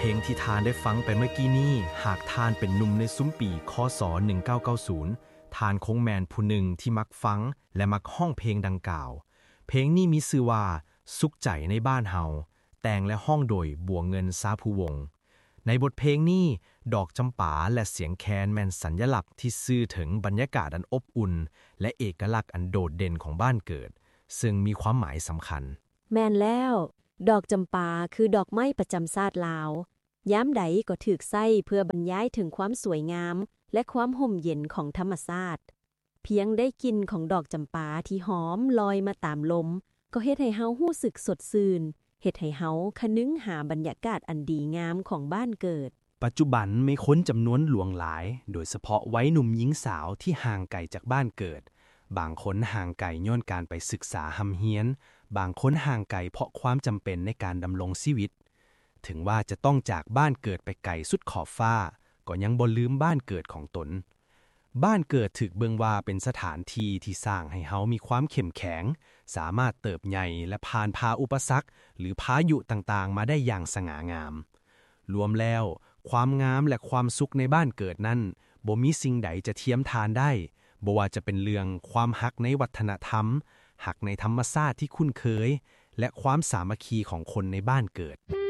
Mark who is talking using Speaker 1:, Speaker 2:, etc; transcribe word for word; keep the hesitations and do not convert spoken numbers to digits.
Speaker 1: ลงที่ทานได้ฟังไปเมื่อกี้นี้หากทานเป็นหนุ่มในซุ้มปีคศหนึ่งเก้าเก้าศูนย์ทานคงแมนผู้หนึ่งที่มักฟังและมักห้องเพลงดังกล่าวเพลงนี้มีชื่อว่าสุขใจในบ้านเฮาแต่งและห้องโดยบัวเงินซาภูวงศ์ในบทเพลงนี้ดอกจำปาและเสียงแคนแมนสัญลักษณ์ที่สื่อถึงบรรยากาศอันอบอุ่นและเอกลักษณ์อันโดดเด่นของบ้านเกิดซึ่งมีความหมายสำคัญ
Speaker 2: แม่นแล้วดอกจำปาคือดอกไม้ประจำชาติลาวยามใดก็ถูกใช้เพื่อบรรยายถึงความสวยงามและความห่มเย็นของธรรมชาติเพียงได้กลิ่นของดอกจำปาที่หอมลอยมาตามลมก็เฮ็ดให้เฮารู้สึกสดชื่นเฮ็ดให้เฮาคะนึงหาบรรยากาศอันดีงามของบ้านเกิด
Speaker 3: ปัจจุบันมีคนจำนวนหลวงหลายโดยเฉพาะวัยหนุ่มหญิงสาวที่ห่างไกลจากบ้านเกิดบางคนห่างไกลย้อนการไปศึกษาหำเฮียนบางคนห่างไกลเพราะความจำเป็นในการดำรงชีวิตถึงว่าจะต้องจากบ้านเกิดไปไกลสุดขอบฟ้าก็ยังบ่ลืมบ้านเกิดของตนบ้านเกิดถึกเบิ่งว่าเป็นสถานที่ที่สร้างให้เฮามีความเข้มแข็งสามารถเติบใหญ่และผ่านพาอุปสรรคหรือพายุต่างๆมาได้อย่างสง่างามรวมแล้วความงามและความสุขในบ้านเกิดนั้นบ่มีสิ่งใดจะเทียมทานได้บ่ว่าจะเป็นเรื่องความฮักในวัฒนธรรมฮักในธรรมชาติที่คุ้นเคยและความสามัคคีของคนในบ้านเกิด